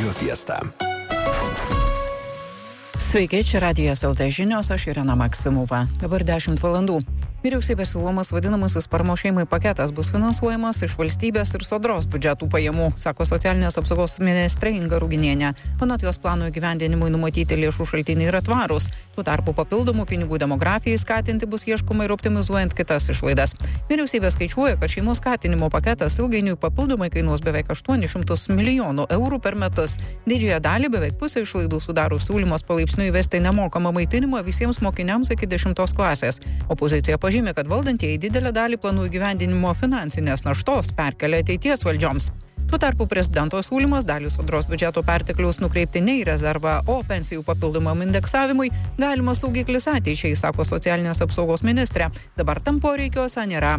Radio Fiesta. Sveiki, čia Radijas LT žinios, aš Irena Maksimova. Dabar 10 valandų. Vyriausybės siūlomas vadinamasis paramos šeimai paketas bus finansuojamas iš valstybės ir sodros biudžetų pajamų, sako socialinės apsaugos ministrė Inga Ruginienė. Anot jos plano įgyvendinimui numatyti lėšų šaltiniai yra tvarūs. Tuo tarpu papildomų pinigų demografijai skatinti bus ieškoma ir optimizuojant kitas išlaidas. Vyriausybė skaičiuoja, kad šeimos skatinimo paketas ilgainiui papildomai kainuos beveik 800 milijonų eurų per metus. Didžiąją dalį, beveik pusę išlaidų sudaro siūlymas palaipsniui įvesti nemokamą maitinimą visiems mokiniams iki 10 klasės. Opozicija pažymė, kad valdantieji didelę dalį planų įgyvendinimo finansinės naštos perkelia ateities valdžioms. Tuo tarpu prezidento siūlymas dalį sodros biudžeto pertekliaus nukreipti ne į rezervą, o pensijų papildomam indeksavimui galimas saugiklis ateičiai, sako socialinės apsaugos ministrė. Dabar tam poreikio esą nėra.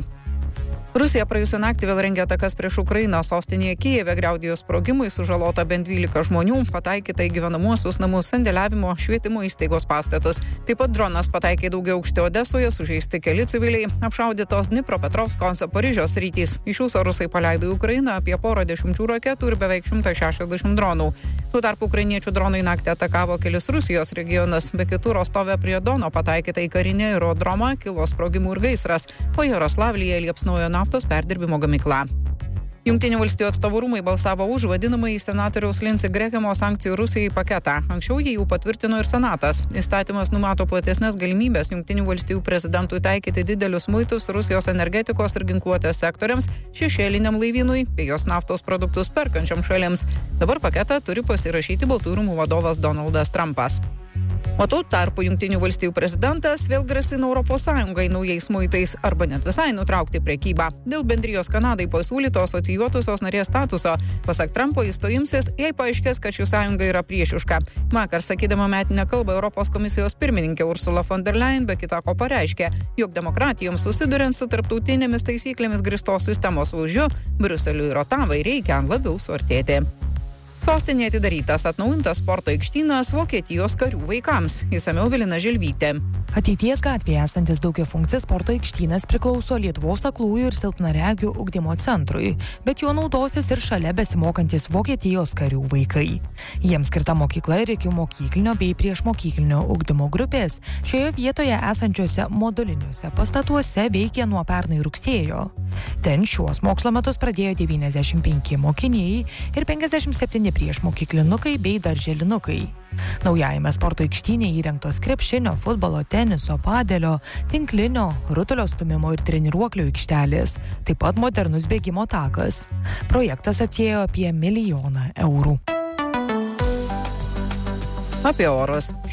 Rusija praėjusią naktį vėl rengė atakas prieš Ukrainą. Sostinėje Kijeve griaudėjo sprogimai, sužalota bent 12 žmonių, pataikyta į gyvenamuosius namus, sandėliavimo, švietimo įstaigos pastatus. Taip pat dronas pataikė daugiaaukštį Odesoje, sužeisti keli civiliai, apšaudytos Dnipropetrovsko, Zaporižės sritys. Iš viso rusai paleido į Ukrainą apie porą dešimčių raketų ir beveik 160 dronų. Tuo tarpu ukrainiečių dronai naktį atakavo kelis Rusijos regionus, be kitų Rostove prie Dono pataikyta į karinį aerodromą, kilo sprogimų ir gaisras, o Jaroslavlyje liepsnojo naftos perdirbimo gamykla. Jungtinių valstijų atstovų rūmai balsavo už vadinamąjį senatoriaus Lindsey Grahamo sankcijų Rusijai paketą. Anksčiau jį jau patvirtino ir Senatas. Įstatymas numato platesnės galimybės Jungtinių valstijų prezidentui taikyti didelius muitus Rusijos energetikos ir ginkluotės sektoriams, šešėliniam laivynui bei jos naftos produktus perkančiam šalims. Dabar paketą turi pasirašyti Baltųjų rūmų vadovas Donaldas Trumpas. O tuo tarpu Jungtinių valstijų prezidentas vėl grasina ES naujais muitais arba net visai nutraukti prekybą. Dėl bendrijos Kanadai pasiūlyto asocijuotosios narės statuso, pasak Trumpo, jis to imsis, jei paaiškės, kad ši sąjunga yra priešiška. Vakar, sakydama metinę kalbą, Europos komisijos pirmininkė Ursula von der Leyen be kita ko pareiškė, jog demokratijoms susiduriant su tarptautinėmis taisyklėmis grįstos sistemos lūžiu, Briuseliui ir Otavai reikia labiau suartėti. Sostinėje atidarytas atnaujintas sporto aikštynas Vokietijos karių vaikams. Išsamiau Vilina Želvytė. Ateities gatvėje esantis daugiafunkcis sporto aikštynas priklauso Lietuvos aklųjų ir silpnaregių ugdymo centrui, bet juo naudosis ir šalia besimokantis Vokietijos karių vaikai. Jiems skirta mokykla ir ikimokyklinio bei priešmokyklinio ugdymo grupės šioje vietoje esančiuose moduliniuose pastatuose veikia nuo pernai rugsėjo. Ten šiuos mokslo metus pradėjo 95 mokiniai ir 57 priešmokyklinukai bei darželinukai. Naujajame sporto aikštyne įrengtos krepšinio, futbolo, teniso, padelio, tinklinio, rutulio stūmimo ir treniruoklių aikštelės, taip pat modernus bėgimo takas. Projektas atsiėjo apie 1 milijoną eurų. Apie orus.